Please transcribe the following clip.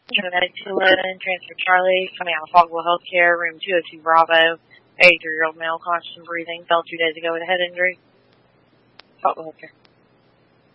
Medic 211, transfer Charlie, coming out of Fogwell Healthcare, room 202 Bravo. 83-year-old male, conscious and breathing, fell 2 days ago with a head injury. Fogwell Healthcare.